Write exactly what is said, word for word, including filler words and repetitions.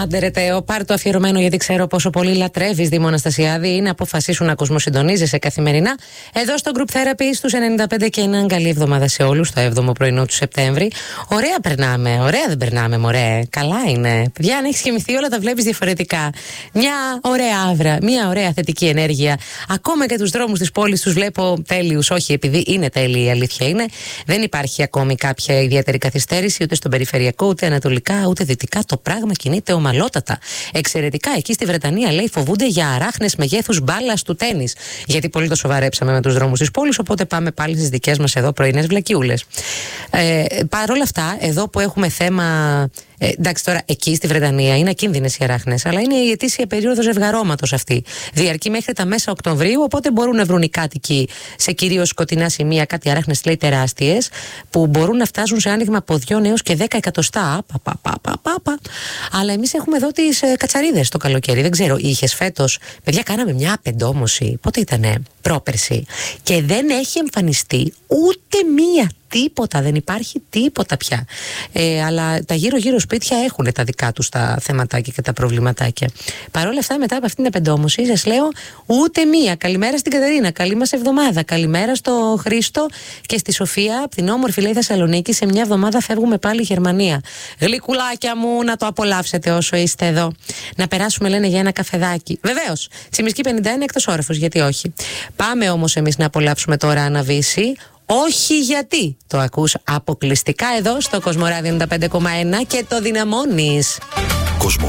Άντερε, πάρ' το αφιερωμένο γιατί ξέρω πόσο πολύ λατρεύεις, Δήμο Αναστασιάδη. Είναι αποφασίσου να κοσμοσυντονίζεσαι καθημερινά. Εδώ στο Group Therapy στους ενενήντα πέντε και είναι καλή εβδομάδα σε όλους, το έβδομο πρωινό του Σεπτέμβρη. Ωραία περνάμε, ωραία δεν περνάμε, μωρέ. Καλά είναι. Παιδιά, αν έχεις κοιμηθεί, όλα τα βλέπεις διαφορετικά. Μια ωραία άβρα, μια ωραία θετική ενέργεια. Ακόμα και τους δρόμους της πόλης τους βλέπω τέλειους. Όχι, επειδή είναι τέλειοι, η αλήθεια είναι. Δεν υπάρχει ακόμη κάποια ιδιαίτερη καθυστέρηση ούτε στον περιφερειακό, ούτε ανατολικά, ούτε δυτικά. Το πράγμα κινείται ομαλότατα. Εξαιρετικά. Εκεί στη Βρετανία, λέει, φοβούνται για αράχνες μεγέθους μπάλας του τένις. Γιατί πολύ το σοβαρέψαμε με τους δρόμους της πόλης. Οπότε πάμε πάλι στις δικές μας εδώ πρωινές βλακιούλες. Ε, Παρ' όλα αυτά, εδώ που έχουμε θέμα. Ε, εντάξει, τώρα εκεί στη Βρετανία είναι ακίνδυνες οι αράχνες, αλλά είναι η ετήσια περίοδος ζευγαρώματος αυτή. Διαρκεί μέχρι τα μέσα Οκτωβρίου, οπότε μπορούν να βρουν οι κάτοικοι σε κυρίως σκοτεινά σημεία κάτι αράχνες, λέει, τεράστιες, που μπορούν να φτάσουν σε άνοιγμα από δύο έως και δέκα εκατοστά. Πα, πα, πα, πα, πα, πα. Αλλά εμείς έχουμε εδώ τις ε, κατσαρίδες το καλοκαίρι. Δεν ξέρω, είχες φέτος? Παιδιά, κάναμε μια απεντόμωση. Πότε ήτανε? Πρόπερση. Και δεν έχει εμφανιστεί ούτε μία. Τίποτα, δεν υπάρχει τίποτα πια. Ε, αλλά τα γύρω-γύρω σπίτια έχουν τα δικά τους τα θεματάκια και τα προβληματάκια. Παρ' όλα αυτά, μετά από αυτήν την απεντόμωση, σας λέω ούτε μία. Καλημέρα στην Κατερίνα, καλή μας εβδομάδα. Καλημέρα στο Χρήστο και στη Σοφία, από την όμορφη, λέει, Θεσσαλονίκη. Σε μια εβδομάδα φεύγουμε πάλι Γερμανία. Γλυκουλάκια μου, να το απολαύσετε όσο είστε εδώ. Να περάσουμε, λένε, για ένα καφεδάκι. Βεβαίως, Τσιμισκή πενήντα ένα, εκτός όροφος, γιατί όχι. Πάμε όμως εμείς να απολαύσουμε τώρα Αναβίση. Όχι γιατί το ακούς αποκλειστικά εδώ στο Κοσμοράδιο ενενήντα πέντε κόμμα ένα και το δυναμώνεις. Κοσμοράδιο